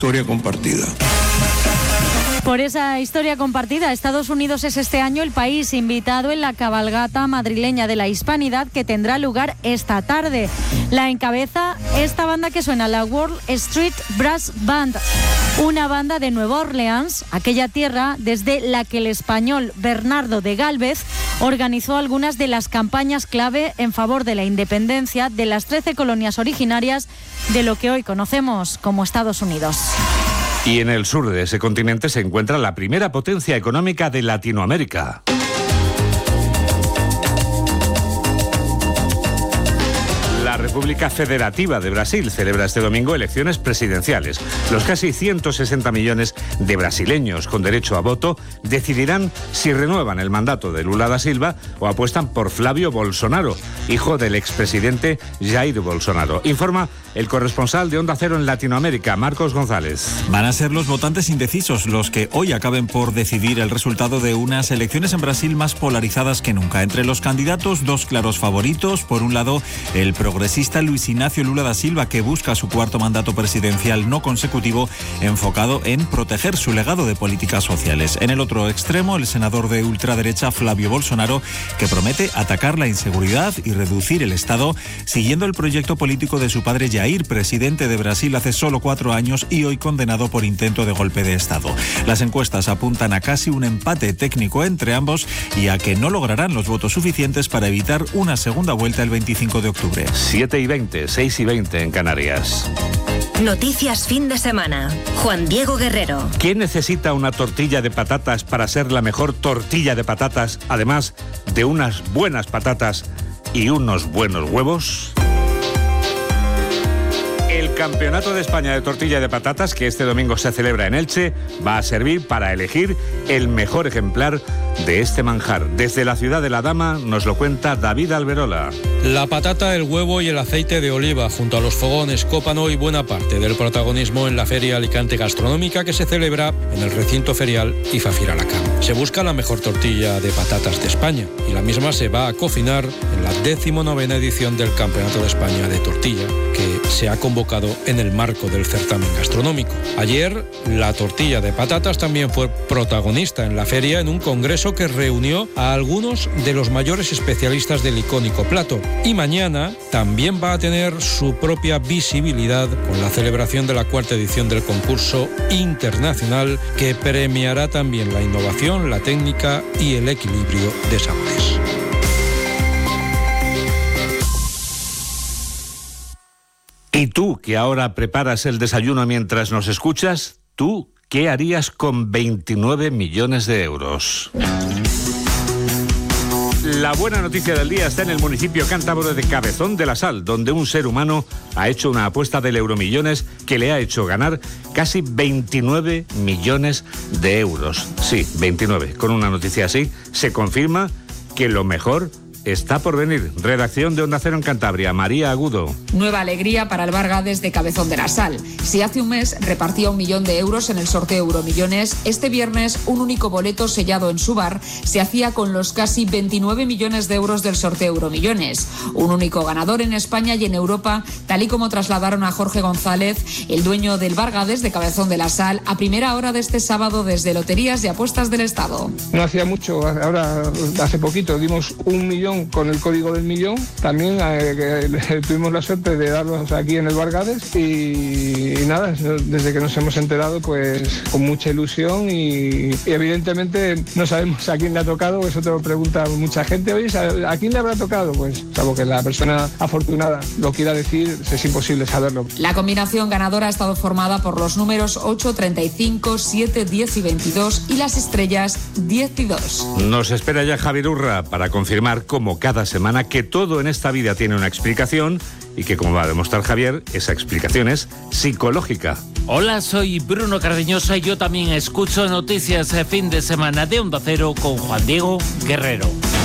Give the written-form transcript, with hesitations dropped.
Historia compartida. Por esa historia compartida, Estados Unidos es este año el país invitado en la cabalgata madrileña de la Hispanidad que tendrá lugar esta tarde. La encabeza esta banda que suena, la Wall Street Brass Band, una banda de Nueva Orleans, aquella tierra desde la que el español Bernardo de Gálvez organizó algunas de las campañas clave en favor de la independencia de las 13 colonias originarias de lo que hoy conocemos como Estados Unidos. Y en el sur de ese continente se encuentra la primera potencia económica de Latinoamérica. La República Federativa de Brasil celebra este domingo elecciones presidenciales. Los casi 160 millones de brasileños con derecho a voto decidirán si renuevan el mandato de Lula da Silva o apuestan por Flávio Bolsonaro, hijo del expresidente Jair Bolsonaro. Informa el corresponsal de Onda Cero en Latinoamérica, Marcos González. Van a ser los votantes indecisos los que hoy acaben por decidir el resultado de unas elecciones en Brasil más polarizadas que nunca. Entre los candidatos, dos claros favoritos. Por un lado, el progresista Luis Ignacio Lula da Silva, que busca su cuarto mandato presidencial no consecutivo, enfocado en proteger su legado de políticas sociales. En el otro extremo, el senador de ultraderecha Flávio Bolsonaro, que promete atacar la inseguridad y reducir el Estado, siguiendo el proyecto político de su padre Jair, presidente de Brasil hace solo 4 años y hoy condenado por intento de golpe de Estado. Las encuestas apuntan a casi un empate técnico entre ambos y a que no lograrán los votos suficientes para evitar una segunda vuelta el 25 de octubre. 7:20, 6:20 en Canarias. Noticias fin de semana. Juan Diego Guerrero. ¿Quién necesita una tortilla de patatas para ser la mejor tortilla de patatas, además de unas buenas patatas y unos buenos huevos? El Campeonato de España de Tortilla de Patatas, que este domingo se celebra en Elche, va a servir para elegir el mejor ejemplar de este manjar. Desde la ciudad de la Dama nos lo cuenta David Alberola. La patata, el huevo y el aceite de oliva, junto a los fogones, copan hoy buena parte del protagonismo en la Feria Alicante Gastronómica que se celebra en el recinto ferial IFA Firalacán. Se busca la mejor tortilla de patatas de España y la misma se va a cocinar en la 19ª edición del Campeonato de España de Tortilla, que se ha convocado en el marco del certamen gastronómico. Ayer, la tortilla de patatas también fue protagonista en la feria en un congreso que reunió a algunos de los mayores especialistas del icónico plato. Y mañana también va a tener su propia visibilidad con la celebración de la 4ª edición del concurso internacional que premiará también la innovación, la técnica y el equilibrio de sabores. ¿Y tú, que ahora preparas el desayuno mientras nos escuchas? ¿Tú qué harías con 29 millones de euros? La buena noticia del día está en el municipio cántabro de Cabezón de la Sal, donde un ser humano ha hecho una apuesta del Euromillones que le ha hecho ganar casi 29 millones de euros. Sí, 29. Con una noticia así se confirma que lo mejor está por venir. Redacción de Onda Cero en Cantabria, María Agudo. Nueva alegría para el Bargades de Cabezón de la Sal. Si hace un mes repartía 1 millón de euros en el sorteo Euromillones, este viernes un único boleto sellado en su bar se hacía con los casi 29 millones de euros del sorteo Euromillones. Un único ganador en España y en Europa, tal y como trasladaron a Jorge González, el dueño del Bargades de Cabezón de la Sal, a primera hora de este sábado desde Loterías y Apuestas del Estado. No hacía mucho, ahora hace poquito dimos 1 millón con el código del millón. También tuvimos la suerte de darlos aquí en el Bargades y nada, desde que nos hemos enterado pues con mucha ilusión y evidentemente no sabemos a quién le ha tocado, eso te lo pregunta mucha gente. Oye, ¿a quién le habrá tocado? Pues salvo que la persona afortunada lo quiera decir, es imposible saberlo. La combinación ganadora ha estado formada por los números 8, 35, 7, 10 y 22 y las estrellas 10 y 2. Nos espera ya Javier Urra para confirmar, como cada semana, que todo en esta vida tiene una explicación y que, como va a demostrar Javier, esa explicación es psicológica. Hola, soy Bruno Cardeñosa y yo también escucho noticias fin de semana de Onda Cero con Juan Diego Guerrero.